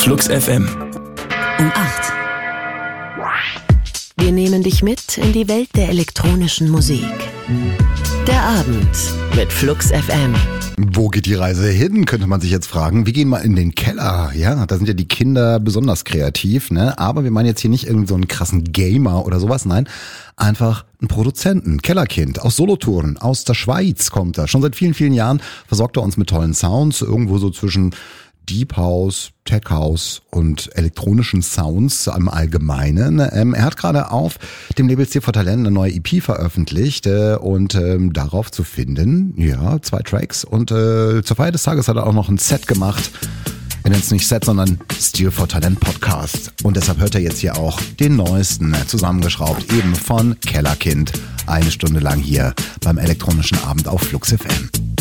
Flux FM. Um 8. Wir nehmen dich mit in die Welt der elektronischen Musik. Der Abend mit Flux FM. Wo geht die Reise hin, könnte man sich jetzt fragen. Wir gehen mal in den Keller. Ja, da sind ja die Kinder besonders kreativ, ne? Aber wir meinen jetzt hier nicht irgendwie so einen krassen Gamer oder sowas. Nein, einfach einen Produzenten. Kellerkind aus Solothurn, aus der Schweiz kommt er. Schon seit vielen, vielen Jahren versorgt er uns mit tollen Sounds. Irgendwo so zwischen Deep House, Tech House und elektronischen Sounds im Allgemeinen. Er hat gerade auf dem Label C4Talent eine neue EP veröffentlicht und darauf zu finden, ja, 2 Tracks. Und zur Feier des Tages hat er auch noch ein Set gemacht. Wir nennen es nicht Set, sondern Steel4Talent Podcast. Und deshalb hört er jetzt hier auch den neuesten, zusammengeschraubt, eben von Kellerkind. 1 Stunde lang hier beim elektronischen Abend auf Flux FM.